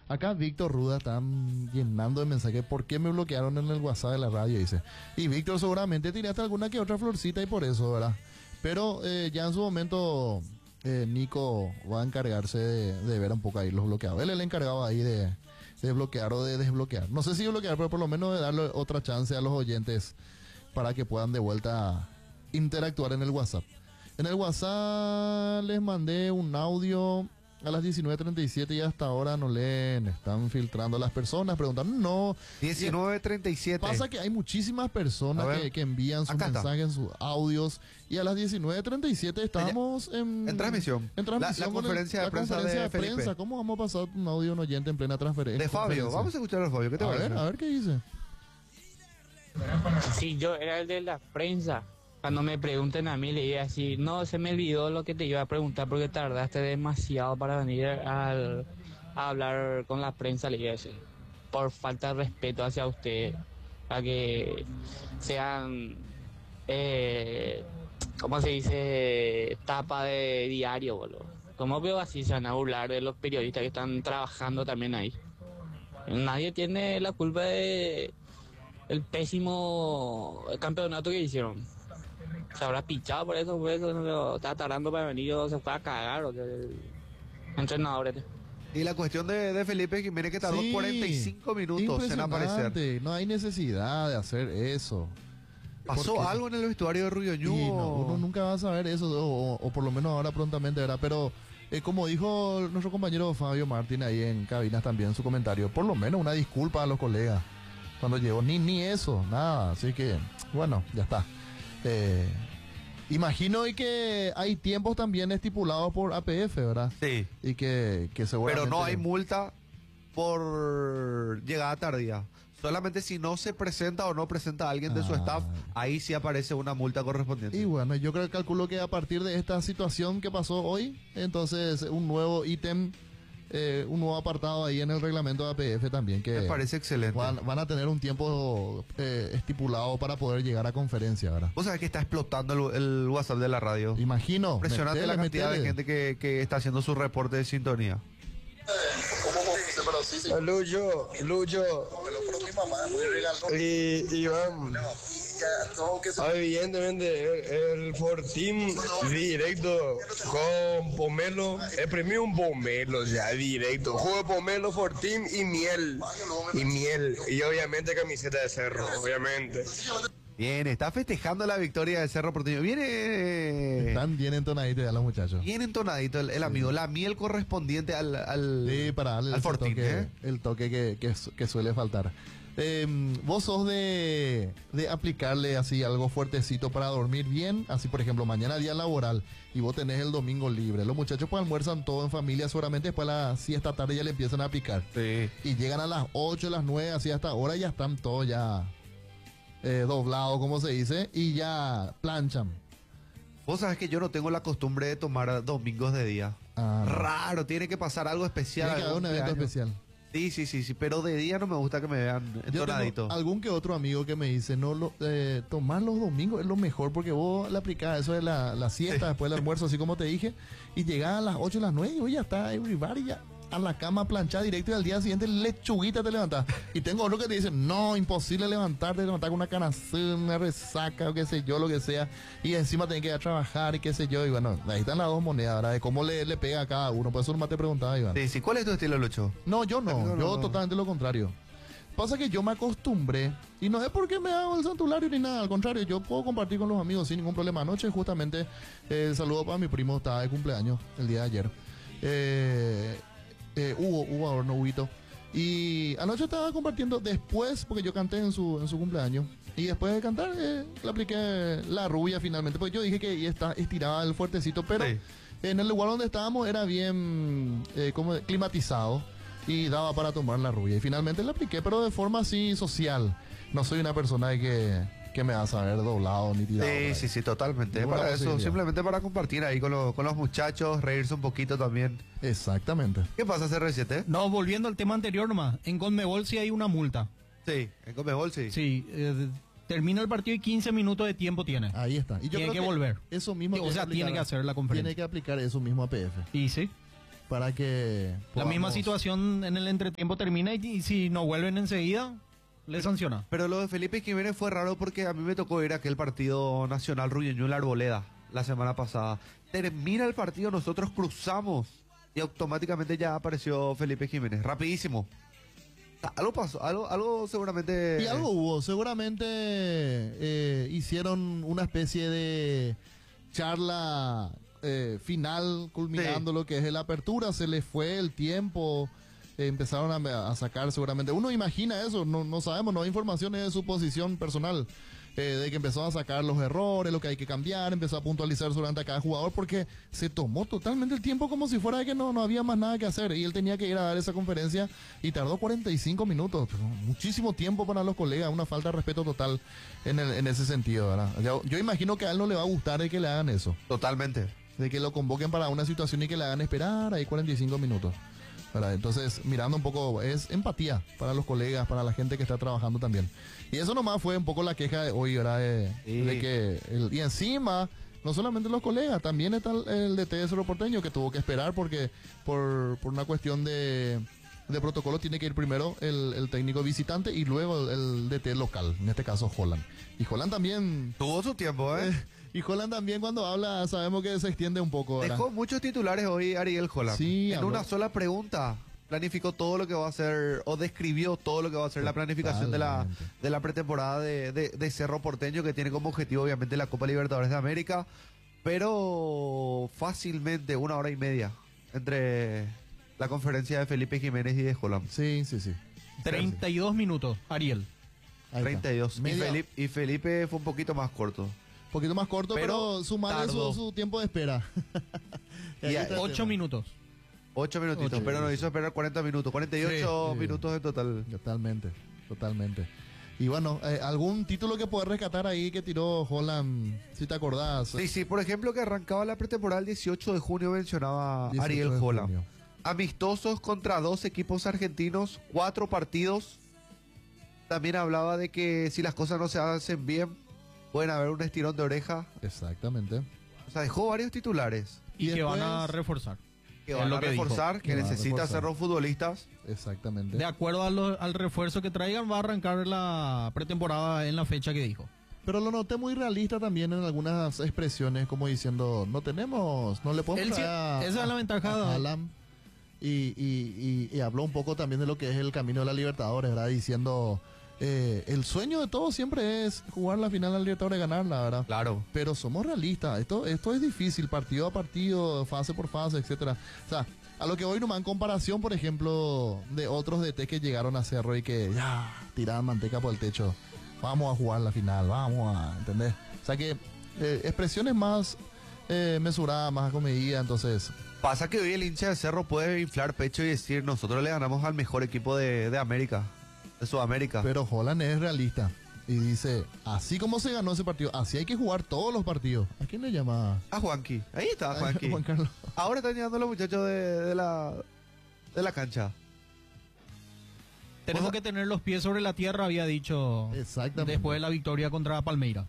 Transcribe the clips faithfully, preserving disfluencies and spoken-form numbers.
Acá Víctor Ruda está llenando de mensajes. ¿Por qué me bloquearon en el WhatsApp de la radio? Dice. Y Víctor, seguramente tiraste alguna que otra florcita y por eso, ¿verdad? Pero eh, ya en su momento eh, Nico va a encargarse de, de ver un poco ahí los bloqueados. Él es el encargado ahí de, de bloquear o de desbloquear. No sé si bloquear, pero por lo menos de darle otra chance a los oyentes para que puedan de vuelta interactuar en el WhatsApp. En el WhatsApp les mandé un audio a las diecinueve treinta y siete y hasta ahora no leen. Están filtrando a las personas, preguntando, no. diecinueve treinta y siete. Pasa que hay muchísimas personas que, que envían sus mensajes, sus audios. Y a las diecinueve treinta y siete estamos en, en transmisión. En transmisión. La, la conferencia, el, de, prensa la conferencia de, de prensa. Felipe. ¿Cómo vamos a pasar un audio un oyente en plena transferencia? De Fabio. Vamos a escuchar a Fabio. ¿Qué te a parece? ver, a ver qué dice. Sí, yo era el de la prensa. Cuando me pregunten a mí, le iba a decir, no, se me olvidó lo que te iba a preguntar porque tardaste demasiado para venir al, a hablar con la prensa, le iba a decir. Por falta de respeto hacia usted, para que sean, eh, ¿cómo se dice? Tapa de diario, boludo. ¿Cómo veo así se van a burlar de los periodistas que están trabajando también ahí? Nadie tiene la culpa de el pésimo campeonato que hicieron. Se habrá pichado por eso, por eso no, estaba tardando para venir, o se fue a cagar, o que el entrenador este. Y la cuestión de, de Felipe Jiménez, que tardó sí, cuarenta y cinco minutos en aparecer. No hay necesidad de hacer eso. ¿Pasó porque algo en el vestuario de Rubio Ñu? Sí, no, uno nunca va a saber eso, o, o por lo menos ahora prontamente, ¿verdad? Pero eh, como dijo nuestro compañero Fabio Martín ahí en cabinas también en su comentario, por lo menos una disculpa a los colegas cuando llegó, ni, ni eso, nada. Así que, bueno, ya está. Eh, imagino y que hay tiempos también estipulados por A P F, ¿verdad? Sí. Y que, que seguramente... Pero no hay multa por llegada tardía. Solamente si no se presenta o no presenta a alguien de ah. su staff, ahí sí aparece una multa correspondiente. Y bueno, yo creo que calculo que a partir de esta situación que pasó hoy, entonces un nuevo ítem, eh, un nuevo apartado ahí en el reglamento de A P F también, que me parece excelente. Van, van a tener un tiempo eh, estipulado para poder llegar a conferencia, ¿verdad? Vos sabés que está explotando el, el WhatsApp de la radio. Imagino. Impresionante metele, la cantidad metele. de gente que, que está haciendo su reporte de sintonía. Lucho, Lucho y Iván, evidentemente el, el Fortín directo con pomelo, el premio un pomelo ya directo, juego de pomelo, Fortín y miel, y miel, y obviamente camiseta de Cerro, obviamente. Bien, está festejando la victoria del Cerro Porteño. Viene. Están bien entonaditos ya los muchachos. Bien entonadito el, el amigo. Sí. La miel correspondiente al, al, sí, para darle al Fortín, toque, ¿eh? El toque que, que, que suele faltar. Eh, ¿Vos sos de, de aplicarle así algo fuertecito para dormir bien? Así, por ejemplo, mañana día laboral y vos tenés el domingo libre. Los muchachos pues almuerzan todo en familia, seguramente después a la siesta tarde ya le empiezan a aplicar. Sí. Y llegan a las ocho, las nueve, así hasta ahora ya están todos ya... Eh, doblado, como se dice, y ya planchan. Vos sabés que yo no tengo la costumbre de tomar domingos de día. Ah, raro, tiene que pasar algo especial. Tiene que haber un evento especial. Sí, sí, sí, sí, pero de día no me gusta que me vean entonadito. Algún que otro amigo que me dice, no, lo, eh, tomar los domingos es lo mejor porque vos le aplicás eso de la, la siesta, sí. Después del almuerzo, así como te dije, y llegás a las ocho, las nueve y hoy ya está everybody ya a la cama planchada directo y al día siguiente lechuguita te levantás. Y tengo otro que te dicen, no, imposible levantarte, levantar con una canacera, una resaca o qué sé yo, lo que sea. Y encima tenés que ir a trabajar y qué sé yo. Y bueno, ahí están las dos monedas, ¿verdad? De cómo le, le pega a cada uno. Por eso nomás te preguntaba, Iván. Sí, sí. ¿Cuál es tu estilo, Lucho? No, yo no. no, no yo no. totalmente lo contrario. Pasa que yo me acostumbré, y no es porque me hago el santuario ni nada, al contrario, yo puedo compartir con los amigos sin ningún problema. Anoche justamente, eh, el saludo para mi primo, estaba de cumpleaños el día de ayer. Eh... Eh, Hugo, Hugo Adorno, Huguito. Y anoche estaba compartiendo después, porque yo canté en su, en su cumpleaños. Y después de cantar, eh, le apliqué la rubia finalmente. Porque yo dije que ya está estiraba el fuertecito, pero sí. En el lugar donde estábamos era bien eh, como climatizado y daba para tomar la rubia. Y finalmente le apliqué, pero de forma así social. No soy una persona de que... que me vas a ver doblado ni tirado. Sí, sí, sí, totalmente. Para eso, simplemente para compartir ahí con, lo, con los muchachos, reírse un poquito también. Exactamente. ¿Qué pasa, C R siete? No, volviendo al tema anterior nomás, en Conmebol sí hay una multa. Sí, en Conmebol sí. Sí, eh, termina el partido y quince minutos de tiempo tiene. Ahí está. Y yo tiene creo que, que volver. Eso mismo. O sea, tiene que hacer la conferencia. Tiene que aplicar eso mismo a P F. Y sí. para que... La misma podamos- situación en el entretiempo termina y, y si no vuelven enseguida, le sanciona. Pero lo de Felipe Jiménez fue raro porque a mí me tocó ir a aquel partido nacional Ruñoño La Arboleda la semana pasada. Termina el partido, nosotros cruzamos y automáticamente ya apareció Felipe Jiménez. Rapidísimo. O sea, algo pasó, algo, algo seguramente... Y algo hubo, seguramente eh, hicieron una especie de charla eh, final culminando Sí. lo que es la apertura, se les fue el tiempo, eh, empezaron a, a sacar seguramente, uno imagina eso, no, no sabemos, no hay informaciones de su posición personal, eh, de que empezó a sacar los errores, lo que hay que cambiar, empezó a puntualizar durante a cada jugador porque se tomó totalmente el tiempo como si fuera de que no, no había más nada que hacer y él tenía que ir a dar esa conferencia y tardó cuarenta y cinco minutos, pero muchísimo tiempo para los colegas, una falta de respeto total en, el- en ese sentido, ¿verdad? Yo, yo imagino que a él no le va a gustar de que le hagan eso, Totalmente. de que lo convoquen para una situación y que le hagan esperar ahí cuarenta y cinco minutos. ¿Verdad? Entonces, mirando un poco, es empatía para los colegas, para la gente que está trabajando también. Y eso nomás fue un poco la queja de hoy, ¿verdad? De, Sí. de que, el- y encima, no solamente los colegas, también está el, el D T de Cerro Porteño que tuvo que esperar porque por, por una cuestión de, de protocolo tiene que ir primero el, el técnico visitante y luego el, el D T local, en este caso Holland. Y Holland también... Tuvo su tiempo, ¿eh? Y Holland también cuando habla sabemos que se extiende un poco, ¿verdad? Dejó muchos titulares hoy Ariel Holland. Sí, en habló. una sola pregunta planificó todo lo que va a ser, o describió todo lo que va a ser la planificación de la, Totalmente. de la pretemporada de, de- de Cerro Porteño, que tiene como objetivo obviamente la Copa Libertadores de América, pero fácilmente una hora y media entre la conferencia de Felipe Jiménez y de Holland. Sí, sí, sí. treinta y dos minutos, Ariel. Ahí está. treinta y dos. Y Media- Felipe, y Felipe fue un poquito más corto. Un poquito más corto, pero, Pero sumarle su, tardó. su tiempo de espera. Y Ahí a- está el Ocho tema. minutos. Ocho minutitos, Ocho pero nos minutos. hizo esperar cuarenta minutos, cuarenta y ocho Sí. minutos en total. Totalmente, totalmente. Y bueno, eh, algún título que puedes rescatar ahí que tiró Holland, si te acordás. Sí, sí, por ejemplo, que arrancaba la pretemporada el dieciocho de junio, mencionaba dieciocho Ariel de Holland. junio. Amistosos contra dos equipos argentinos, cuatro partidos. También hablaba de que si las cosas no se hacen bien, pueden haber un estirón de oreja. Exactamente. O sea, dejó varios titulares Y, Y que van después- a reforzar. que Es van lo a que dijo. reforzar, que Que van a necesita reforzar. ser los futbolistas. Exactamente. De acuerdo a lo- al refuerzo que traigan, va a arrancar la pretemporada en la fecha que dijo. Pero lo noté muy realista también en algunas expresiones, como diciendo, no tenemos, no le podemos Él sí- traer a- esa es la a- ventaja. a Haaland. Y, y, y, y habló un poco también de lo que es el camino de la Libertadores, ¿verdad? Diciendo, eh, el sueño de todos siempre es jugar la final de la Libertadores y ganarla, ¿verdad? Claro. Pero somos realistas, esto, esto es difícil, partido a partido, fase por fase, etcétera. O sea, a lo que hoy nomás en comparación, por ejemplo, de otros D T que llegaron a Cerro y que ya tiraban manteca por el techo. Vamos a jugar la final, vamos a, ¿entendés? O sea que eh, expresiones más eh, mesuradas, más comedidas, entonces, Pasa que hoy el hincha de Cerro puede inflar pecho y decir, nosotros le ganamos al mejor equipo de, de América, de Sudamérica. pero Holland es realista. Y dice, así como se ganó ese partido, así hay que jugar todos los partidos. ¿A quién le llama? A Juanqui. Ahí está Juanqui. Juan Carlos. Ahora están llegando los muchachos de, de la, de la cancha. Tenemos O sea- que tener los pies sobre la tierra, había dicho Exactamente. después de la victoria contra Palmeira.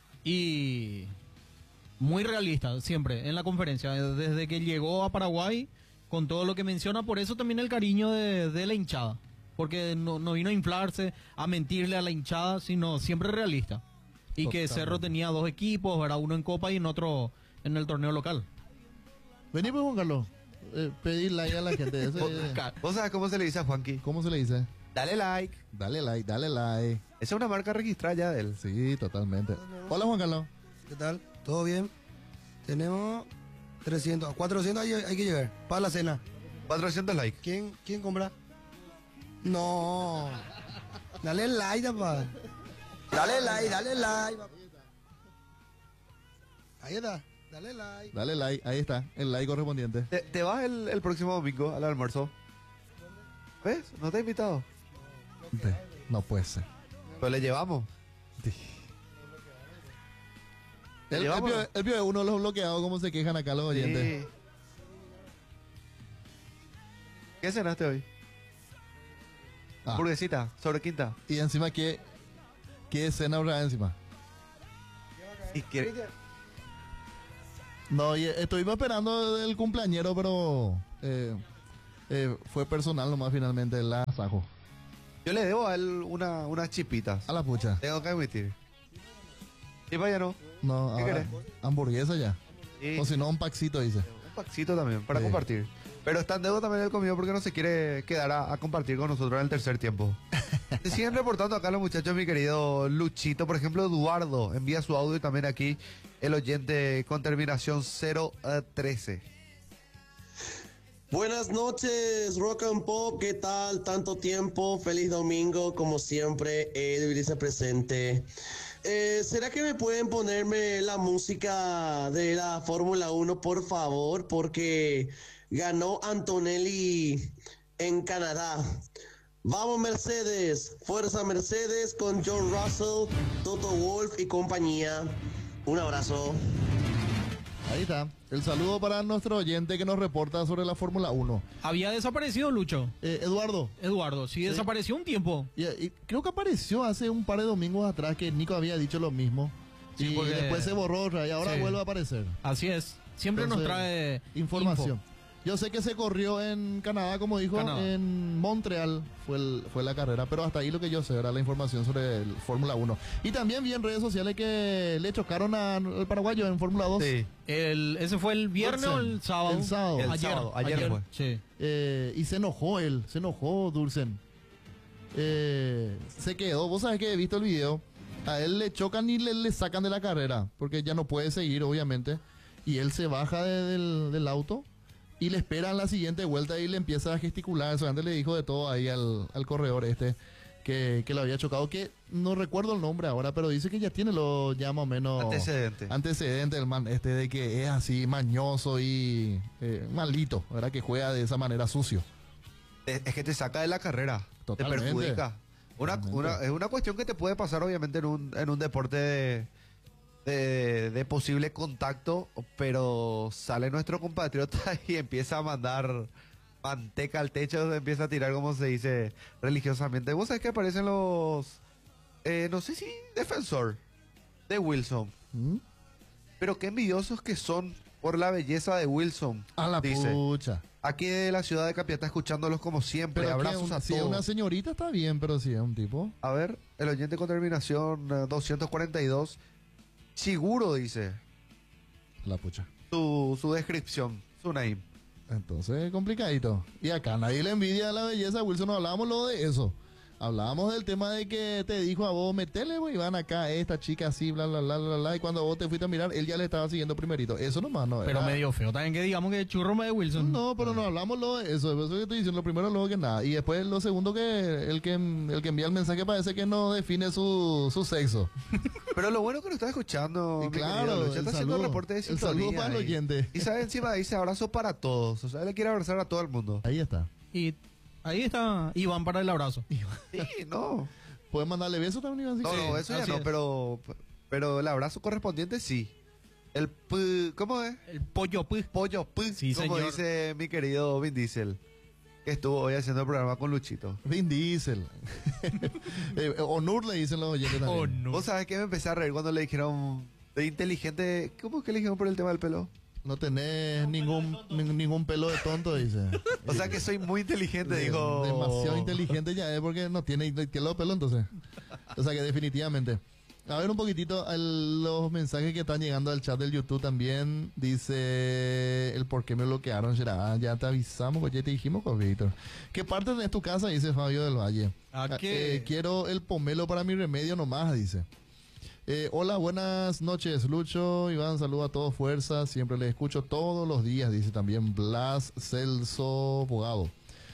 Y muy realista siempre en la conferencia, desde que llegó a Paraguay, con todo lo que menciona, por eso también el cariño de, de la hinchada. Porque no, no vino a inflarse, a mentirle a la hinchada, sino siempre realista. Y que Totalmente. Cerro tenía dos equipos, era uno en Copa y en otro en el torneo local. Vení pues, Juan Carlos. Eh, pedirle ahí a la gente. ese- ¿Vos sabés cómo se le dice a Juanqui? ¿Cómo se le dice? Dale like. Dale like, dale like. Esa es una marca registrada ya de él. Sí, totalmente. Hola, Juan Carlos. ¿Qué tal? ¿Todo bien? Tenemos trescientos, a cuatrocientos hay, hay que llegar para la cena. cuatrocientos likes. ¿Quién, quién compra? No. Dale like, papá. Dale like, dale like. papá. Ahí está. Dale like. Dale like, ahí está, el like correspondiente. ¿Te, te vas el, el próximo domingo al almuerzo? ¿Ves? No te he invitado. De- No puede ser. Pero le llevamos. El, el, Llevamos. pio- el pio es uno de los bloqueados, como se quejan acá los oyentes. Sí. ¿Qué cenaste hoy? Ah, Burguesita, sobre quinta. y encima, ¿qué, qué escena habrá encima? Y quiere- No, y estuvimos esperando el cumpleañero, pero eh, eh, fue personal nomás finalmente el agasajo. Yo le debo a él una, unas chipitas. A la pucha. Tengo que admitir. Y vaya no. No, ¿Qué ahora, querés? hamburguesa ya. Sí. O si no, un paxito, dice. Un paxito también, para Sí. compartir. Pero está en deuda también el comido porque no se quiere quedar a, a compartir con nosotros en el tercer tiempo. Se siguen reportando acá los muchachos, mi querido Luchito. Por ejemplo, Eduardo envía su audio y también aquí el oyente con terminación cero trece. Buenas noches, Rock and Pop, ¿qué tal? Tanto tiempo, feliz domingo, como siempre, Edwin dice presente. Eh, ¿Será que me pueden ponerme la música de la Fórmula uno, por favor? Porque ganó Antonelli en Canadá. Vamos Mercedes, fuerza Mercedes con John Russell, Toto Wolff y compañía. Un abrazo. Ahí está. El saludo para nuestro oyente que nos reporta sobre la Fórmula uno. Había desaparecido Lucho. Eh, Eduardo. Eduardo, sí, desapareció un tiempo. Y, y creo que apareció hace un par de domingos atrás que Nico había dicho lo mismo. Sí, y porque- después se borró otra y ahora Sí. vuelve a aparecer. Así es. Siempre Entonces, nos trae información. info. Yo sé que se corrió en Canadá, como dijo, Canadá. en Montreal fue, el- fue la carrera, pero hasta ahí lo que yo sé era la información sobre el Fórmula uno. Y también vi en redes sociales que le chocaron a- al paraguayo en Fórmula dos. Sí. El, ese fue el viernes o el sábado. El sábado. El ayer, sábado, ayer fue. Sí. Eh, y se enojó él, se enojó Dulcen. Eh, se quedó, vos sabés que he visto el video. A él le chocan y le, le sacan de la carrera, porque ya no puede seguir, obviamente. Y él se baja de- del, del auto y le esperan la siguiente vuelta y le empieza a gesticular. Eso antes le dijo de todo ahí al, al corredor este que, que lo había chocado, que no recuerdo el nombre ahora, pero dice que ya tiene lo ya más o menos Antecedente. antecedente el man este de que es así mañoso y eh, maldito, ¿verdad? Que juega de esa manera sucio. Es es que te saca de la carrera. Totalmente. Te perjudica. Una, Totalmente. una- es una cuestión que te puede pasar obviamente en un, en un deporte de, de, de posible contacto, pero sale nuestro compatriota y empieza a mandar manteca al techo, empieza a tirar, como se dice religiosamente. Vos sabés que aparecen los, eh, no sé si defensor de Wilson, ¿Mm? pero qué envidiosos que son por la belleza de Wilson. A la dice. pucha. Aquí de la ciudad de Capiatá escuchándolos como siempre. Pero que Abrazos un- a si es todos. una señorita está bien, pero si es un tipo. A ver, el oyente con terminación eh, doscientos cuarenta y dos. Seguro dice La pucha. su, su descripción, su name. Entonces, complicadito. Y acá nadie le envidia la belleza de Wilson. No hablábamos lo de eso. Hablábamos del tema de que te dijo a vos, metele, güey, van acá, esta chica así, bla, bla, bla, bla, bla. Y cuando vos te fuiste a mirar, él ya le estaba siguiendo primerito. Eso nomás no Pero era- medio feo. También que digamos que churro de Wilson. No, pero no hablamos lo de eso. Eso que estoy diciendo, lo primero luego que nada. Y después lo segundo que el que, el que envía el mensaje parece que no define su, su sexo. Pero lo bueno que lo está escuchando. Y mi claro, querido Lucho, el está haciendo saludo. reporte de El sintonía saludo para el ahí. oyente. Y sabe encima dice abrazo para todos. O sea, él le quiere abrazar a todo el mundo. Ahí está. Y ahí está Iván para el abrazo. Sí, no. ¿Puedes mandarle besos también, Iván? No, Sí, no, eso ya así no, es. pero, pero el abrazo correspondiente sí. El p, ¿cómo es? El pollo pues. Pollo p, Sí, como señor. dice mi querido Vin Diesel, que estuvo hoy haciendo el programa con Luchito. Vin Diesel. eh, Onur le dicen los oyentes también. Oh, no. ¿Vos sabés que me empecé a reír cuando le dijeron de inteligente? ¿Cómo que le dijeron por el tema del pelo? No tenés ningún, ni- ningún pelo de tonto, dice. O sea que soy muy inteligente, De- dijo. Demasiado inteligente ya es porque no tiene que lo pelo entonces. O sea que definitivamente. A ver un poquitito el- los mensajes que están llegando al chat del YouTube también. Dice el por qué me bloquearon. Será, ah, ya te avisamos, pues ya te dijimos, pues, Víctor. ¿Qué parte de tu casa? Dice Fabio del Valle. ¿A Ah, qué? eh, quiero el pomelo para mi remedio nomás, dice. Eh, hola, buenas noches, Lucho. Iván, saludo a todos, fuerza. Siempre les escucho todos los días, dice también Blas Celso Bogado.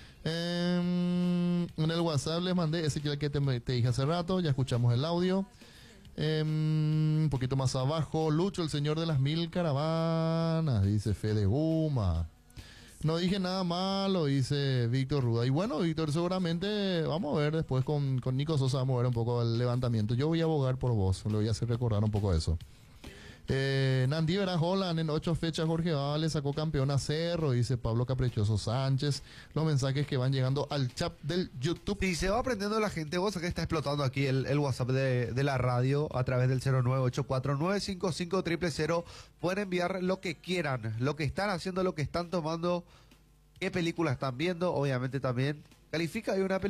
Em, en el WhatsApp les mandé ese que, que te, te dije hace rato, ya escuchamos el audio. Em, un poquito más abajo, Lucho, el señor de las mil caravanas, dice Fede Guma. No dije nada malo, dice Víctor Ruda. Y bueno, Víctor, seguramente vamos a ver después con, con Nico Sosa, vamos a ver un poco el levantamiento. Yo voy a abogar por vos, le voy a hacer recordar un poco eso. Eh, Nandí Vera Holland, en ocho fechas Jorge Vale sacó campeón a Cerro, dice Pablo Caprichoso Sánchez. Los mensajes que van llegando al chat del YouTube. Si se va aprendiendo la gente, vos sabés que está explotando aquí el, el WhatsApp de, de la radio a través del cero nueve ocho cuatro nueve cinco cinco cero cero cero. Pueden enviar lo que quieran, lo que están haciendo, lo que están tomando. qué película están viendo, obviamente también. Califica ahí una película.